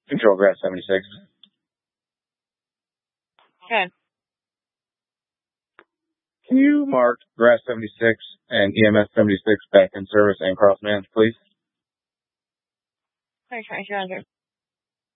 Control Grass 76. Okay. Can you mark Grass 76 and EMS 76 back in service and cross mans, please? Okay, 2200.